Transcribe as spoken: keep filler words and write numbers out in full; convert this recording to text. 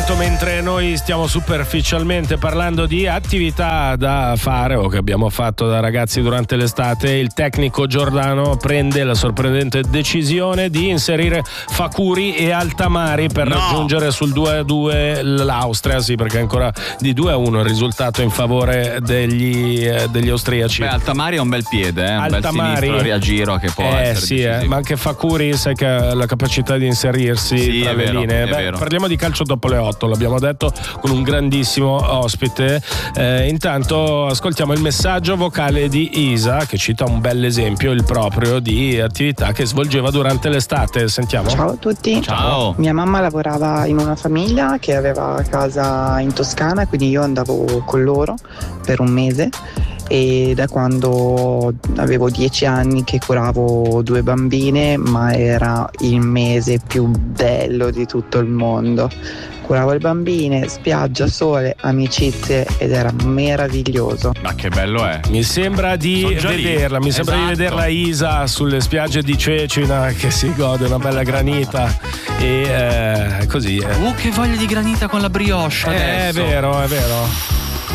intanto, mentre noi stiamo superficialmente parlando di attività da fare o che abbiamo fatto da ragazzi durante l'estate, il tecnico Giordano prende la sorprendente decisione di inserire Facuri e Altamari per no. raggiungere sul due a due l'Austria, sì, perché è ancora di due a uno il risultato in favore degli, eh, degli austriaci. Beh, Altamari ha un bel piede, eh? un Altamari, bel sinistro a giro che può eh, essere sì, eh, ma anche Facuri sai che ha la capacità di inserirsi sì, tra è le vero, linee. è Beh, vero. parliamo di calcio dopo le otto, l'abbiamo detto, con un grandissimo ospite. Eh, intanto ascoltiamo il messaggio vocale di Isa, che cita un bel esempio, il proprio, di attività che svolgeva durante l'estate. Sentiamo. Ciao a tutti. Ciao. Mia mamma lavorava in una famiglia che aveva casa in Toscana, quindi io andavo con loro per un mese, e da quando avevo dieci anni che curavo due bambine, ma era il mese più bello di tutto il mondo. Curavo le bambine, spiaggia, sole, amicizie, ed era meraviglioso. Ma che bello è. Mi sembra di vederla, mi sembra Esatto. di vederla Isa sulle spiagge di Cecina che si gode una bella granita e eh, così. Eh. Uh, che voglia di granita con la brioche Eh, è adesso. vero, è vero.